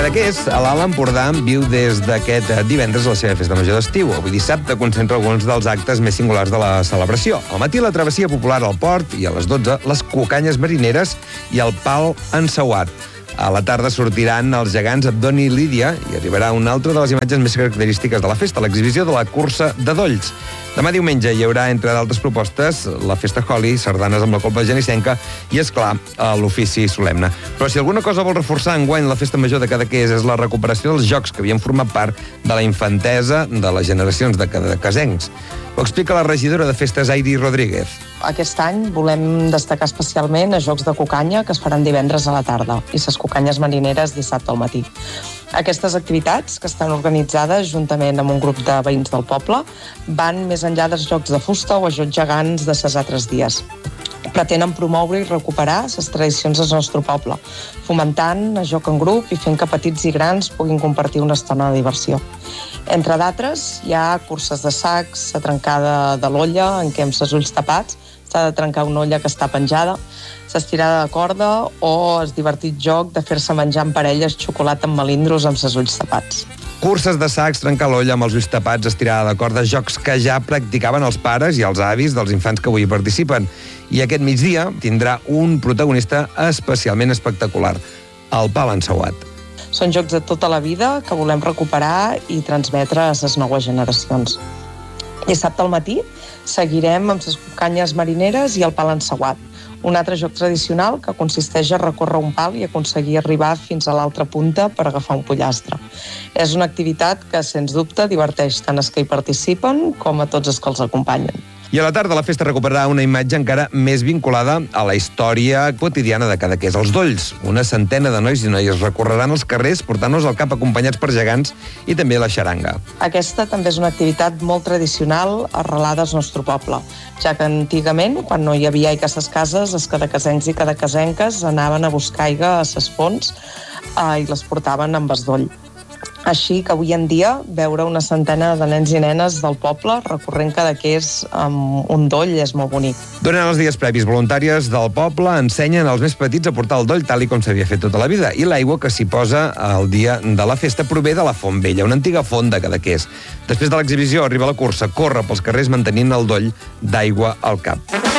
Cadaqués, a l'Alt Empordà, viu des d'aquest divendres la seva festa major d'estiu. Avui dissabte concentra alguns dels actes més singulars de la celebració. Al matí la travessia popular al port i a les 12 les cucanyes marineres i el pal ensauat. A la tarda sortiran els gegants Abdon i Lídia i arribarà una altra de les imatges més característiques de la festa, l'exhibició de la cursa de dolls. Demà diumenge hi haurà, entre d'altres propostes, la festa Holi, sardanes amb la colpa genissenca i, esclar, l'ofici solemne. Però si alguna cosa vol reforçar enguany la festa major de Cadaqués és la recuperació dels jocs que havien format part de la infantesa de les generacions de cadaquesencs. Ho explica la regidora de festes, Airi Rodríguez. Aquest any volem destacar especialment els jocs de cucanya que es faran divendres a la tarda i les cucanyes marineres dissabte al matí. Aquestes activitats, que estan organitzades juntament amb un grup de veïns del poble, van més enllà dels jocs de fusta o els jocs gegants de ces altres dies. Pretenen promoure i recuperar les tradicions del nostre poble, fomentant el joc en grup i fent que petits i grans puguin compartir una estona de diversió. Entre d'altres, hi ha curses de sacs, la trencada de l'olla, en què amb els ulls tapats s'ha de trencar una olla que està penjada, l'estirada de corda o el divertit joc de fer-se menjar en parelles xocolata amb melindros amb els ulls tapats. Curses de sacs, trencar l'olla amb els ulls tapats, estirada de corda, jocs que ja practicaven els pares i els avis dels infants que avui hi participen. I aquest migdia tindrà un protagonista especialment espectacular, el pal ensauat. Són jocs de tota la vida que volem recuperar i transmetre a les noves generacions. Dissabte al matí seguirem amb les cucanyes marineres i el pal ensauat, un altre joc tradicional que consisteix a recórrer un pal i aconseguir arribar fins a l'altra punta per agafar un pollastre. És una activitat que, sens dubte, diverteix tant els que hi participen com a tots els que els acompanyen. I a la tarda la festa recuperarà una imatge encara més vinculada a la història quotidiana de Cadaqués, els dolls. Una centena de nois i noies recorreran els carrers portant-nos al cap acompanyats per gegants i també la xaranga. Aquesta també és una activitat molt tradicional arrelada al nostre poble, ja que antigament, quan no hi havia aigua a les cases, els cadaquesencs i cadaquesenques anaven a buscar aigua a les fonts i les portaven amb el doll. Així que avui en dia veure una centena de nens i nenes del poble recorrent Cadaqués amb un doll és molt bonic. Durant els dies previs, voluntàries del poble ensenyen als més petits a portar el doll tal com s'havia fet tota la vida, i l'aigua que s'hi posa el dia de la festa prové de la Font Vella, una antiga font de Cadaqués. Després de l'exhibició arriba la cursa, corre pels carrers mantenint el doll d'aigua al cap.